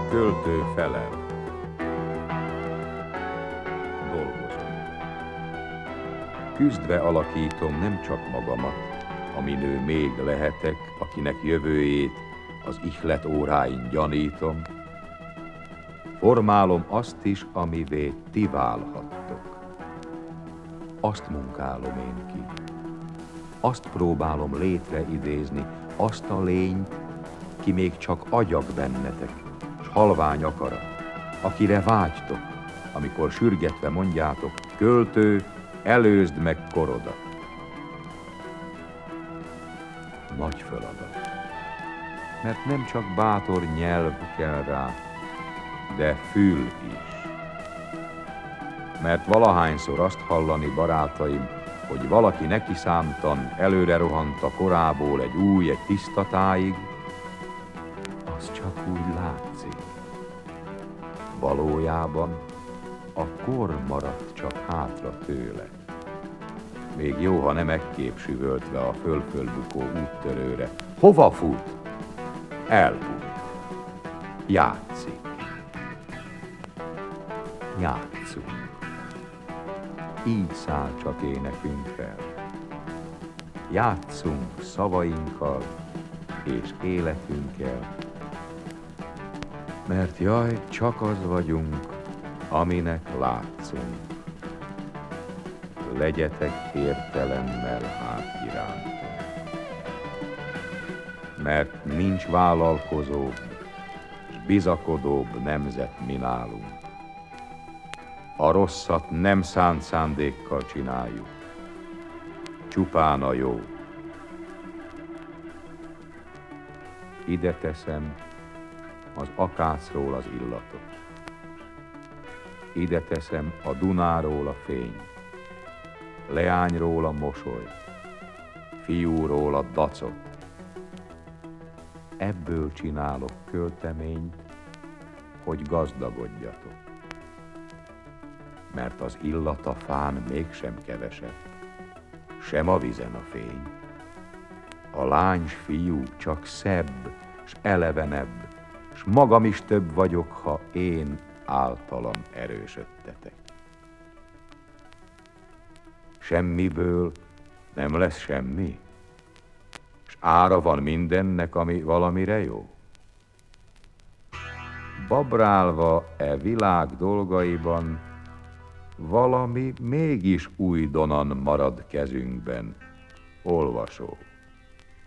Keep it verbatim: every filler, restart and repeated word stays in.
költő felel. Dolgozom. Küzdve alakítom nem csak magamat, aminő még lehetek, akinek jövőjét az ihlet óráin gyanítom, formálom azt is, amivé ti válhattok. Azt munkálom én ki. Azt próbálom létreidézni, azt a lényt, ki még csak agyag bennetek, s halvány akarat, akire vágytok, amikor sürgetve mondjátok, költő, előzd meg korodat. Nagy feladat, mert nem csak bátor nyelv kell rá, de fül is. Mert valahányszor azt hallani, barátaim, hogy valaki neki számtan előre rohant a korából egy új, egy tiszta tájig, az csak úgy látszik. Valójában a kor maradt csak hátra tőle. Még jó, ha nem ekképp süvöltve a föl-fölbukó úttörőre. Hova fut? Elfut. Játszik. Játszunk. Így száll csak énekünk fel. Játszunk szavainkkal és életünkkel, mert jaj, csak az vagyunk, aminek látszunk. Legyetek értelemmel hát irántunk. Mert nincs vállalkozóbb s bizakodóbb nemzet mi nálunk. A rosszat nem szánt szándékkal csináljuk, csupán a jó. Ide teszem az akácról az illatot. Ide teszem a Dunáról a fényt, leányról a mosolyt, fiúról a dacot. Ebből csinálok költeményt, hogy gazdagodjatok. Mert az illat a fán mégsem kevesebb, sem a vizen a fény. A lány s fiú csak szebb, s elevenebb, s magam is több vagyok, ha én általam erősödtetek. Semmiből nem lesz semmi, s ára van mindennek, ami valamire jó. Babrálva e világ dolgaiban, valami mégis újdonan marad kezünkben, olvasó.